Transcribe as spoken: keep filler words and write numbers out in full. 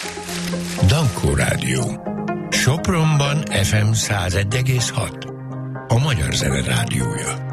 Dankó Rádió. Sopronban ef em száz egy egész hat. A Magyar Zene Rádiója.